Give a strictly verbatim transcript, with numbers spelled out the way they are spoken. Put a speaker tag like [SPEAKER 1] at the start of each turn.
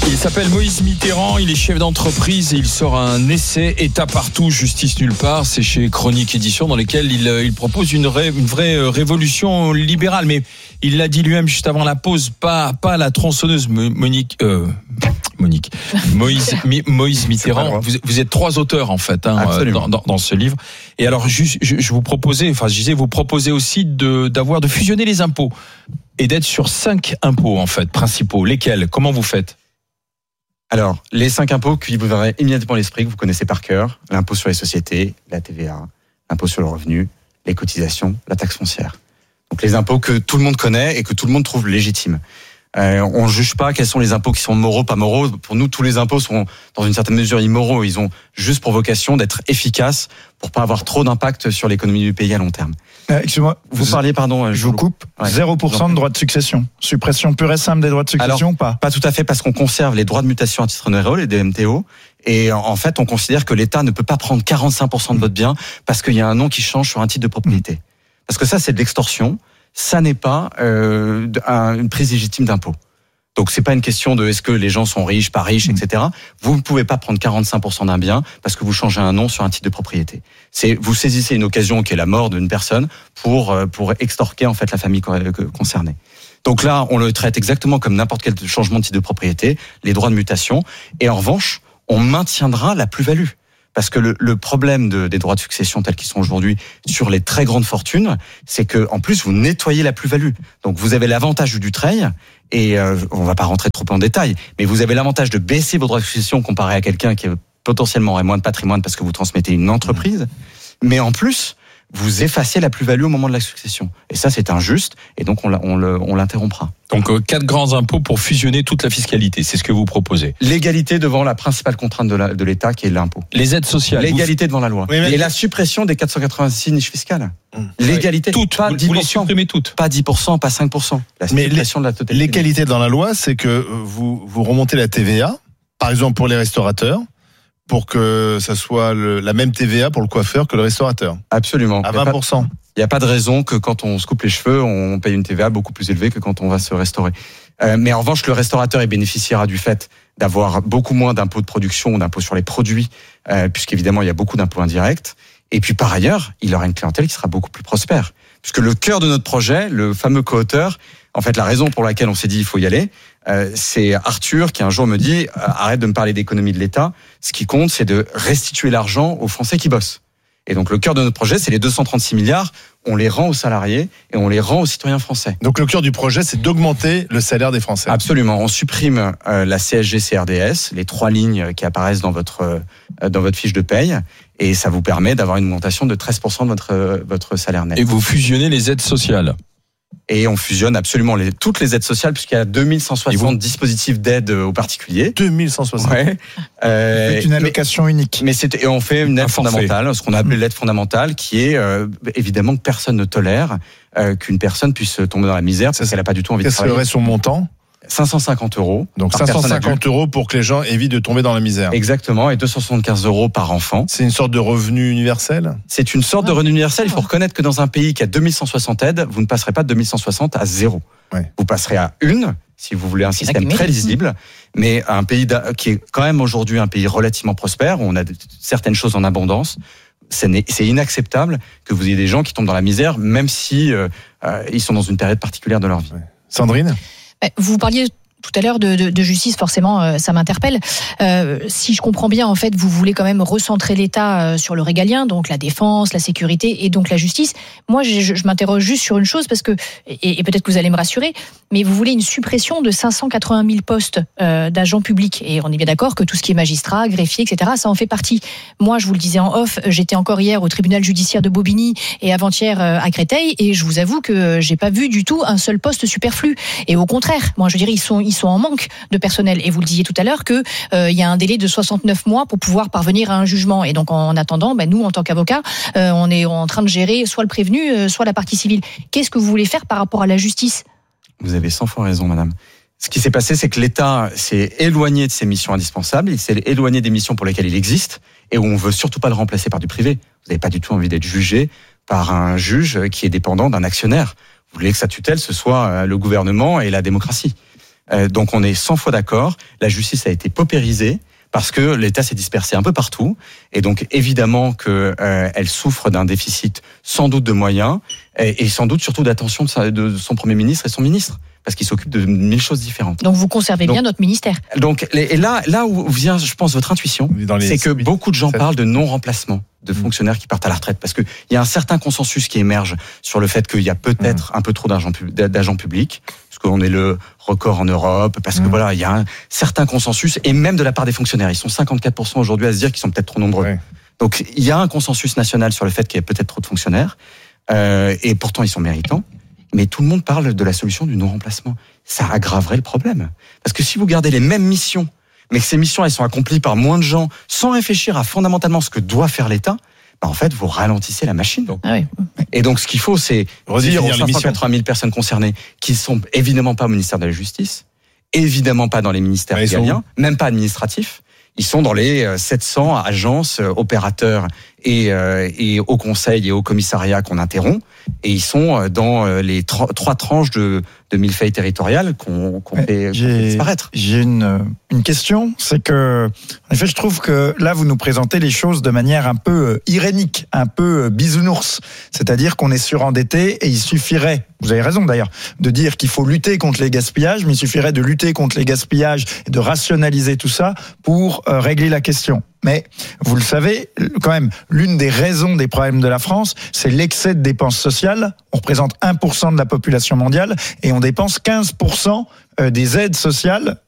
[SPEAKER 1] Il s'appelle Moïse Mitterrand, il est chef d'entreprise et il sort un essai État partout, justice nulle part. C'est chez Chronique Édition dans lesquels il, il propose une, ré, une vraie révolution libérale. Mais il l'a dit lui-même juste avant la pause, pas, pas la tronçonneuse Monique... Euh, Monique. Moïse, Moïse Mitterrand. Vous, vous êtes trois auteurs en fait hein, dans, dans, dans ce livre. Et alors juste, je, je vous proposais, enfin je disais, vous proposez aussi de, d'avoir de fusionner les impôts et d'être sur cinq impôts en fait principaux. Lesquels ? Comment vous faites ?
[SPEAKER 2] Alors, les cinq impôts qui vous viendront immédiatement à l'esprit, que vous connaissez par cœur, l'impôt sur les sociétés, la T V A, l'impôt sur le revenu, les cotisations, la taxe foncière. Donc les impôts que tout le monde connaît et que tout le monde trouve légitimes. Euh, on ne juge pas quels sont les impôts qui sont moraux, pas moraux. Pour nous, tous les impôts sont dans une certaine mesure immoraux. Ils ont juste pour vocation d'être efficaces pour pas avoir trop d'impact sur l'économie du pays à long terme.
[SPEAKER 3] Euh, excusez-moi,
[SPEAKER 2] vous, vous parliez, pardon,
[SPEAKER 3] je vous coupe, ouais. zéro pour cent de droits de succession. Suppression pure et simple des droits de succession.
[SPEAKER 2] Alors,
[SPEAKER 3] pas
[SPEAKER 2] Pas tout à fait, parce qu'on conserve les droits de mutation à titre onéreux, les D M T O, et en fait, on considère que l'État ne peut pas prendre quarante-cinq pour cent de votre bien parce qu'il y a un nom qui change sur un titre de propriété. Parce que ça, c'est de l'extorsion. Ça n'est pas euh, une prise légitime d'impôt. Donc c'est pas une question de est-ce que les gens sont riches, pas riches, et cetera. Vous ne pouvez pas prendre quarante-cinq pour cent d'un bien parce que vous changez un nom sur un titre de propriété. C'est vous saisissez une occasion qui est la mort d'une personne pour pour extorquer en fait la famille concernée. Donc là, on le traite exactement comme n'importe quel changement de titre de propriété, les droits de mutation. Et en revanche, on maintiendra la plus-value. Parce que le, le problème de, des droits de succession tels qu'ils sont aujourd'hui sur les très grandes fortunes, c'est que en plus vous nettoyez la plus-value. Donc vous avez l'avantage du Dutreil, et euh, on va pas rentrer trop en détail, mais vous avez l'avantage de baisser vos droits de succession comparé à quelqu'un qui potentiellement aurait moins de patrimoine parce que vous transmettez une entreprise. Mais en plus, vous effacez la plus-value au moment de la succession. Et ça, c'est injuste, et donc on, on, le, on l'interrompra.
[SPEAKER 1] Donc euh, quatre grands impôts pour fusionner toute la fiscalité, c'est ce que vous proposez.
[SPEAKER 2] L'égalité devant la principale contrainte de, la, de l'État, qui est l'impôt.
[SPEAKER 1] Les aides sociales.
[SPEAKER 2] L'égalité vous... devant la loi.
[SPEAKER 3] Oui, mais...
[SPEAKER 2] Et la suppression des quatre cent quatre-vingt-six niches fiscales. Mmh. L'égalité.
[SPEAKER 1] Toutes,
[SPEAKER 2] pas
[SPEAKER 1] vous,
[SPEAKER 2] dix pour cent.
[SPEAKER 1] Vous les supprimez toutes.
[SPEAKER 2] Pas dix pour cent, pas cinq pour cent. La suppression
[SPEAKER 3] mais
[SPEAKER 2] de la totalité.
[SPEAKER 3] L'égalité dans la loi, c'est que vous, vous remontez la T V A, par exemple pour les restaurateurs, pour que ça soit le, la même T V A pour le coiffeur que le restaurateur.
[SPEAKER 2] Absolument.
[SPEAKER 3] À vingt pour cent.
[SPEAKER 2] Il n'y a pas de raison que quand on se coupe les cheveux, on paye une T V A beaucoup plus élevée que quand on va se restaurer. Euh, mais en revanche, le restaurateur il bénéficiera du fait d'avoir beaucoup moins d'impôts de production ou d'impôts sur les produits, euh, puisqu'évidemment il y a beaucoup d'impôts indirects. Et puis par ailleurs, il aura une clientèle qui sera beaucoup plus prospère. Puisque le cœur de notre projet, le fameux co-auteur, en fait la raison pour laquelle on s'est dit il faut y aller, euh, c'est Arthur qui un jour me dit arrête de me parler d'économie de l'État, ce qui compte c'est de restituer l'argent aux Français qui bossent. Et donc le cœur de notre projet, c'est les deux cent trente-six milliards, on les rend aux salariés et on les rend aux citoyens français.
[SPEAKER 3] Donc le cœur du projet, c'est d'augmenter le salaire des Français.
[SPEAKER 2] Absolument, on supprime euh, la C S G C R D S, les trois lignes qui apparaissent dans votre euh, dans votre fiche de paye, et ça vous permet d'avoir une augmentation de treize pour cent de votre euh, votre salaire net.
[SPEAKER 1] Et vous fusionnez les aides sociales.
[SPEAKER 2] Et on fusionne absolument les, toutes les aides sociales, puisqu'il y a deux mille cent soixante dispositifs d'aide aux particuliers.
[SPEAKER 3] deux mille cent soixante.
[SPEAKER 2] Ouais.
[SPEAKER 3] Euh, c'est une allocation
[SPEAKER 2] mais,
[SPEAKER 3] unique.
[SPEAKER 2] Mais c'est, et on fait une aide fondamentale, ce qu'on a appelé l'aide fondamentale, qui est euh, évidemment que personne ne tolère euh, qu'une personne puisse tomber dans la misère parce qu'elle n'a pas du tout envie de travailler.
[SPEAKER 3] Quel serait son montant ?
[SPEAKER 2] cinq cent cinquante euros.
[SPEAKER 3] Donc cinq cent cinquante euros pour que les gens évitent de tomber dans la misère.
[SPEAKER 2] Exactement, et deux cent soixante-quinze euros par enfant.
[SPEAKER 3] C'est une sorte de revenu universel ?
[SPEAKER 2] C'est une sorte de revenu universel. Il faut reconnaître que dans un pays qui a deux mille cent soixante aides, vous ne passerez pas de deux mille cent soixante à zéro. Ouais. Vous passerez à une, si vous voulez un système très lisible, mais un pays qui est quand même aujourd'hui un pays relativement prospère, où on a certaines choses en abondance. C'est inacceptable que vous ayez des gens qui tombent dans la misère, même si euh, euh, ils sont dans une période particulière de leur vie.
[SPEAKER 3] Ouais. Sandrine ?
[SPEAKER 4] Vous parliez tout à l'heure de, de, de justice, forcément, euh, ça m'interpelle. Euh, si je comprends bien, en fait, vous voulez quand même recentrer l'État euh, sur le régalien, donc la défense, la sécurité et donc la justice. Moi, je, je, je m'interroge juste sur une chose, parce que, et, et peut-être que vous allez me rassurer, mais vous voulez une suppression de cinq cent quatre-vingt mille postes euh, d'agents publics. Et on est bien d'accord que tout ce qui est magistrat, greffier, et cetera, ça en fait partie. Moi, je vous le disais en off, j'étais encore hier au tribunal judiciaire de Bobigny et avant-hier euh, à Créteil, et je vous avoue que j'ai pas vu du tout un seul poste superflu. Et au contraire, moi, je dirais, ils sont, ils sont en manque de personnel. Et vous le disiez tout à l'heure que euh, il y a un délai de soixante-neuf mois pour pouvoir parvenir à un jugement. Et donc, en attendant, ben, nous, en tant qu'avocats, euh, on est en train de gérer soit le prévenu, euh, soit la partie civile. Qu'est-ce que vous voulez faire par rapport à la justice ?
[SPEAKER 2] Vous avez cent fois raison, madame. Ce qui s'est passé, c'est que l'État s'est éloigné de ses missions indispensables, il s'est éloigné des missions pour lesquelles il existe, et où on veut surtout pas le remplacer par du privé. Vous n'avez pas du tout envie d'être jugé par un juge qui est dépendant d'un actionnaire. Vous voulez que sa tutelle, ce soit le gouvernement et la démocratie. Euh, donc on est cent fois d'accord. La justice a été paupérisée parce que l'État s'est dispersé un peu partout. Et donc évidemment que euh, elle souffre d'un déficit sans doute de moyens et, et sans doute surtout d'attention de, sa, de son Premier ministre et son ministre. Parce qu'il s'occupe de mille choses différentes.
[SPEAKER 4] Donc vous conservez
[SPEAKER 2] donc,
[SPEAKER 4] bien notre ministère.
[SPEAKER 2] Donc et là, là où vient, je pense, votre intuition, c'est que beaucoup de gens parlent de non-remplacement de fonctionnaires qui partent à la retraite, parce que il y a un certain consensus qui émerge sur le fait qu'il y a peut-être mmh. un peu trop d'agents, d'agents publics, parce qu'on est le record en Europe, parce que mmh. voilà, il y a un certain consensus, et même de la part des fonctionnaires, ils sont cinquante-quatre pour cent aujourd'hui à se dire qu'ils sont peut-être trop nombreux. Ouais. Donc il y a un consensus national sur le fait qu'il y a peut-être trop de fonctionnaires, euh, et pourtant ils sont méritants. Mais tout le monde parle de la solution du non-remplacement. Ça aggraverait le problème. Parce que si vous gardez les mêmes missions, mais que ces missions elles sont accomplies par moins de gens, sans réfléchir à fondamentalement ce que doit faire l'État, bah en fait, vous ralentissez la machine.
[SPEAKER 4] Ah oui.
[SPEAKER 2] Et donc, ce qu'il faut, c'est dire aux cinq cent quatre-vingt mille personnes concernées qui ne sont évidemment pas au ministère de la Justice, évidemment pas dans les ministères régaliens, même pas administratifs. Ils sont dans les sept cents agences, opérateurs et, euh, et au conseil et au commissariat qu'on interrompt. Et ils sont dans les trois, trois tranches de, de millefeuille territoriales qu'on, qu'on, fait, qu'on fait disparaître.
[SPEAKER 5] J'ai une, une question, c'est que, en effet, je trouve que là, vous nous présentez les choses de manière un peu irénique, un peu bisounours. C'est-à-dire qu'on est surendetté et il suffirait, vous avez raison d'ailleurs, de dire qu'il faut lutter contre les gaspillages, mais il suffirait de lutter contre les gaspillages et de rationaliser tout ça pour euh, régler la question. Mais vous le savez, quand même, l'une des raisons des problèmes de la France, c'est l'excès de dépenses sociales. On représente un pour cent de la population mondiale et on dépense quinze pour cent des aides sociales